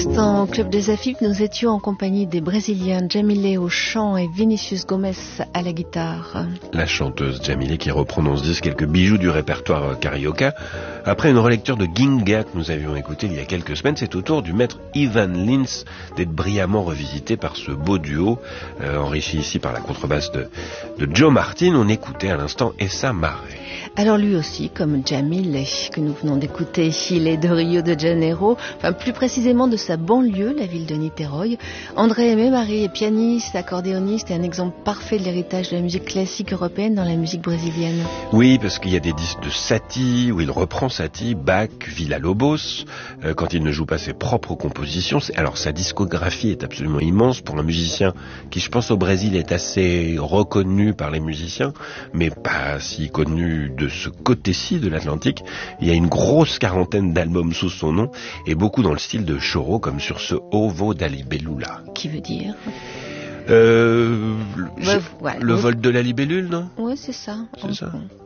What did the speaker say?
l'instant, au Club des Afifs, nous étions en compagnie des Brésiliens Djamilé au chant et Vinicius Gomes à la guitare. La chanteuse Djamilé qui reprend dans ce disque quelques bijoux du répertoire carioca. Après une relecture de Ginga que nous avions écouté il y a quelques semaines, c'est au tour du maître Ivan Lins d'être brillamment revisité par ce beau duo, enrichi ici par la contrebasse de Joe Martin. On écoutait à l'instant Essa Mare. Alors lui aussi, comme Djamilé, que nous venons d'écouter, il est de Rio de Janeiro, enfin plus précisément de sa banlieue, la ville de Niterói. André Aimé-Marie est pianiste, accordéoniste et un exemple parfait de l'héritage de la musique classique européenne dans la musique brésilienne. Oui, parce qu'il y a des disques de Satie, où il reprend Satie, Bach, Villa-Lobos, quand il ne joue pas ses propres compositions. Alors sa discographie est absolument immense pour un musicien qui, je pense, au Brésil est assez reconnu par les musiciens, mais pas si connu de ce côté-ci de l'Atlantique. Il y a une grosse quarantaine d'albums sous son nom, et beaucoup dans le style de Choro, comme sur ce Ovo da Libellula. Qui veut dire Le vol de la libellule, non ? Oui, c'est ça. C'est ça.